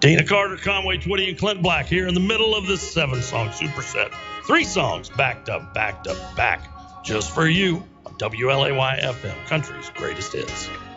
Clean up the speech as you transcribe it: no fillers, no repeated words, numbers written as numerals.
Dana Carter, Conway Twitty, and Clint Black here in the middle of this 7-song superset. 3 songs back, just for you on WLAY FM, Country's Greatest Hits.